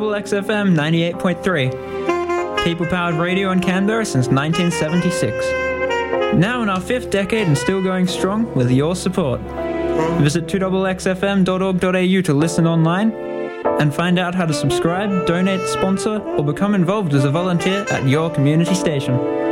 XFM 98.3. People-powered radio in Canberra since 1976. Now in our 5th decade and still going strong with your support. Visit 2xfm.org.au to listen online and find out how to subscribe, donate, sponsor, or become involved as a volunteer at your community station.